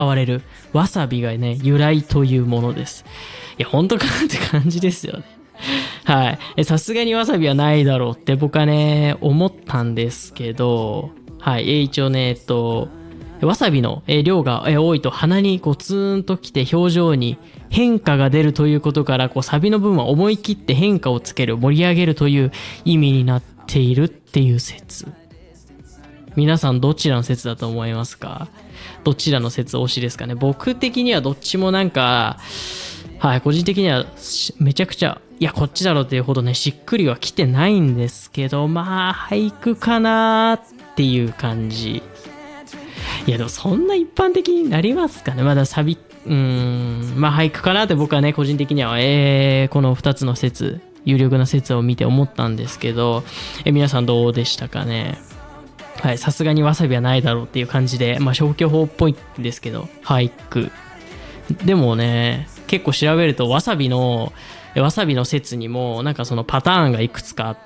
われるわさびがね、由来というものです。いや、本当かなって感じですよね。はい。さすがにわさびはないだろうって僕はね、思ったんですけど、はい。一応ね、わさびの量が多いと鼻にこうツーンときて表情に変化が出るということから、こうサビの部分は思い切って変化をつける、盛り上げるという意味になっているっていう説。皆さんどちらの説だと思いますか？どちらの説推しですかね？僕的にはどっちもなんか、はい、個人的にはめちゃくちゃ、いや、こっちだろうっていうほどね、しっくりは来てないんですけど、まあ、俳句かなっていう感じ。いや、でもそんな一般的になりますかね？まだサビ、まあ俳句かなって僕はね、個人的には、この2つの説、有力な説を見て思ったんですけど、皆さんどうでしたかね？はい、さすがにわさびはないだろうっていう感じで、まあ消去法っぽいんですけど、俳句。でもね、結構調べるとわさびの説にもなんかそのパターンがいくつかあって、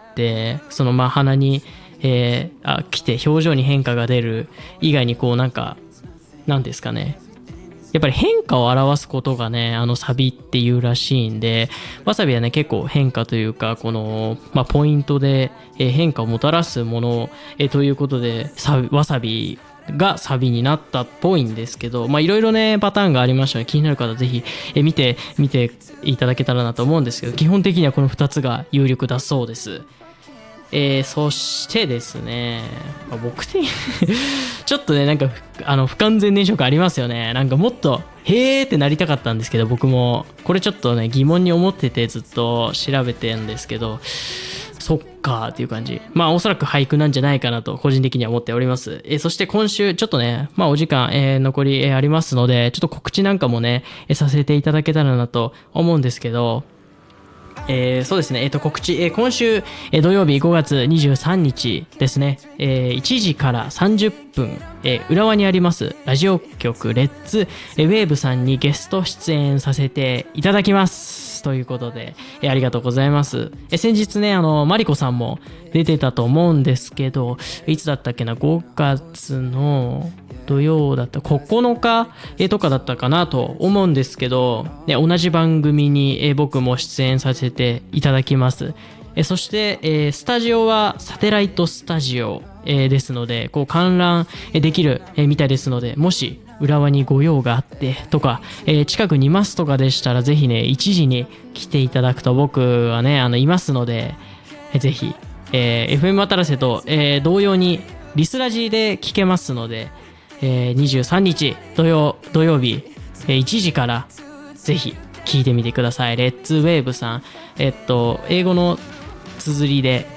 そのまあ鼻に、来て表情に変化が出る以外にこうなんかなんですかね、やっぱり変化を表すことがね、サビっていうらしいんで、わさびはね結構変化というか、このまあポイントで変化をもたらすものということで、わさびがサビになったっぽいんですけど、まあいろいろねパターンがありましたので、気になる方はぜひ見ていただけたらなと思うんですけど、基本的にはこの2つが有力だそうです。そしてですね、僕的にちょっとねなんか不完全燃焼感ありますよね。なんかもっとへーってなりたかったんですけど、僕もこれちょっとね疑問に思っててずっと調べてるんですけど、そっかーっていう感じ。まあおそらく俳句なんじゃないかなと個人的には思っております。そして今週ちょっとね、まあお時間、残り、ありますので、ちょっと告知なんかもね、させていただけたらなと思うんですけど、そうですね、告知、今週、土曜日5月23日ですね、1時から30分、浦和にありますラジオ局レッツウェーブさんにゲスト出演させていただきますということで、ありがとうございます。先日ね、マリコさんも出てたと思うんですけど、いつだったっけな、5月の土曜だった9日とかだったかなと思うんですけど、同じ番組に僕も出演させていただきます。そしてスタジオはサテライトスタジオですので、こう観覧できるみたいですので、もし浦和にご用があってとか、近くにいますとかでしたら、ぜひね1時に来ていただくと、僕はねいますので、ぜひ、FM 渡良瀬と、同様にリスラジで聞けますので、23日土曜日、1時からぜひ聞いてみてください。レッツウェーブさん、英語の綴りで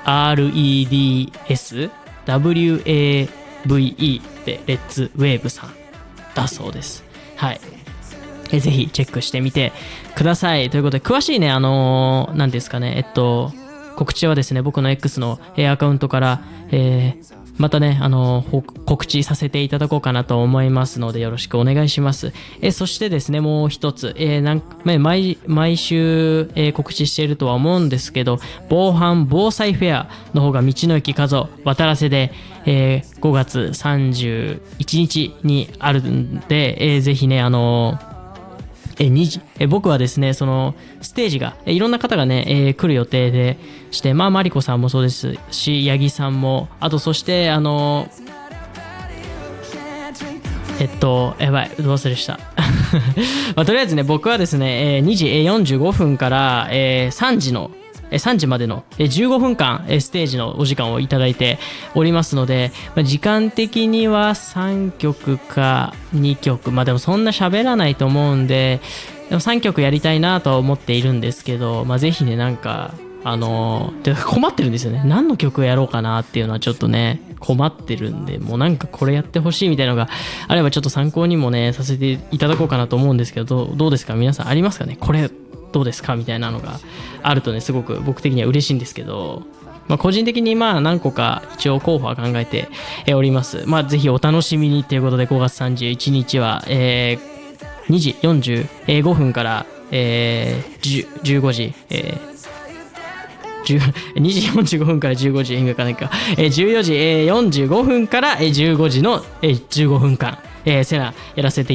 REDSWAVE でレッツウェーブさんだそうです。はい。ぜひチェックしてみてください。ということで、詳しいね、何ですかね、告知はですね、僕の X のアカウントから、またね、告知させていただこうかなと思いますので、よろしくお願いします。そしてですね、もう一つ、毎週、告知しているとは思うんですけど、防災フェアの方が道の駅加須渡良瀬で、5月31日にあるんで、ぜひね、僕はですね、そのステージがいろんな方がね、来る予定でして、まあマリコさんもそうですし、八木さんも、あとそしてやばい、どう忘れした、まあ、とりあえずね、僕はですね、2時45分から3時までの15分間ステージのお時間をいただいておりますので、時間的には3曲か2曲、まあでもそんな喋らないと思うんで、でも3曲やりたいなとは思っているんですけど、まあぜひね、なんか困ってるんですよね。何の曲をやろうかなっていうのはちょっとね困ってるんで、もうなんかこれやってほしいみたいなのがあれば、ちょっと参考にもねさせていただこうかなと思うんですけど、どうですか皆さん、ありますかね、これどうですかみたいなのがあるとね、すごく僕的には嬉しいんですけど、まあ個人的にまあ何個か一応候補は考えております。まあぜひお楽しみにということで、5月31日は2時45分から15時 2時45分から15時、意味わかんないか。14時45分から15時の15分間、セナやらせて